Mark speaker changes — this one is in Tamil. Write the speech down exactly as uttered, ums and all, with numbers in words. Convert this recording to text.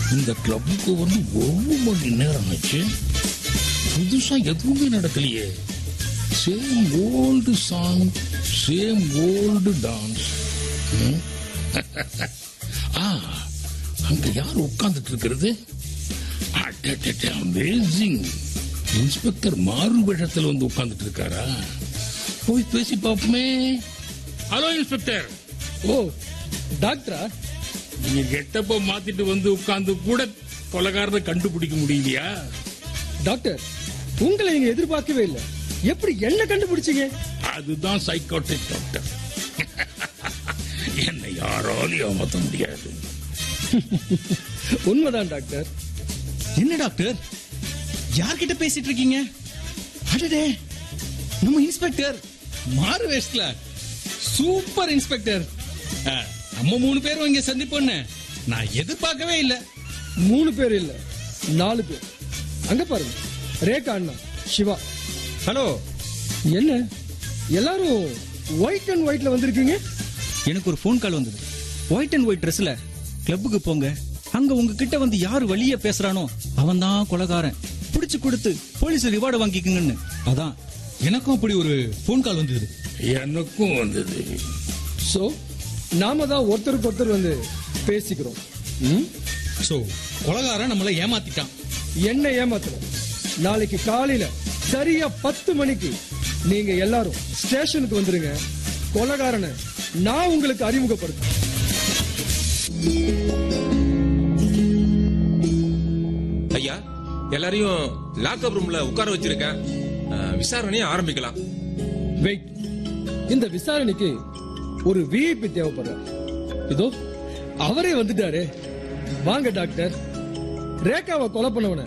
Speaker 1: இந்த கிளப்புக்கு வந்து ஒரு மணி நேரம் ஆச்சு, புதுசா எதுவுமே நடக்கலையே. Same old song, same old dance. அங்க யார் உட்கார்ந்துட்டு இருக்கிறது? அமேசிங். இன்ஸ்பெக்டர் மாறு வேஷத்துல வந்து உட்கார்ந்துட்டு இருக்காரா? போய் பேசி பாப்போமே. Hello inspector.
Speaker 2: ஓ டாக்டரா?
Speaker 1: நீங்க கெட்டப்ப மாத்திட்டு வந்து உட்கார்ந்து கூட கொலைகாரனை கண்டுபிடிக்க முடியலையா?
Speaker 2: டாக்டர், உங்களை நீங்க எதிர்பார்க்கவே இல்லை. எப்படி என்ன கண்டுபிடிச்சீங்க?
Speaker 1: அதுதான் சைக்காட்ரிக் டாக்டர். என்னை யாராலும் ஏமாத்த முடியாது.
Speaker 2: உண்மைதான் டாக்டர்.
Speaker 3: என்ன டாக்டர், யார்கிட்ட பேசிட்டு இருக்கீங்க? அடடே, நம்ம இன்ஸ்பெக்டர் மாறு வேஷ்ல. Super inspector. நம்ம மூணு பேரும் இங்க சந்திப்போன்னு நான் எதிர்பார்க்கவே இல்ல.
Speaker 2: மூணு பேர் இல்ல, நாலு பேர். அங்க பாருங்க, ரேகா அண்ணா, சிவா.
Speaker 3: ஹலோ.
Speaker 2: என்ன எல்லாரும் ஒயிட் அண்ட் ஒயிட்ல வந்திருக்கீங்க?
Speaker 3: எனக்கு ஒரு போன் கால் வந்தது. ஒயிட் அண்ட் ஒயிட் ட்ரெஸ்ல கிளப்புக்கு போங்க, அங்க உங்ககிட்ட வந்து யாரு வழிய பேசுறானோ அவன் தான் கொலைகாரன், பிடிச்சு கொடுத்து போலீஸ் ரிவார்டு வாங்கிக்குங்கன்னு. அதான் எனக்கும் அப்படி ஒரு போன் கால் வந்தது.
Speaker 1: எனக்கும் வந்தது.
Speaker 2: சோ நாம தான் ஒருத்தருக்கு ஒருத்தர் வந்து பேசிக்கிறோம்.
Speaker 3: சோ கொலைகாரன் நம்மள ஏமாத்திட்டான்.
Speaker 2: என்ன ஏமாத்தணும்? நாளைக்கு காலையில சரியா பத்து மணிக்கு நீங்க எல்லாரும் ஸ்டேஷனுக்கு வந்துருங்க. கொலைகாரனை நான் உங்களுக்கு அறிமுகப்படுத்துறேன்.
Speaker 4: ஐயா, எல்லாரையும் லாக்அப் ரூம்ல உட்கார வச்சிருக்கேன். விசாரணையை ஆரம்பிக்கலாம்.
Speaker 2: வெயிட். இந்த விசாரணைக்கு ஒரு விஐபி தேவைப்படுறார். இதோ அவரே வந்துட்டாரு. வாங்க டாக்டர். ரேகாவை கொலை பண்ணவன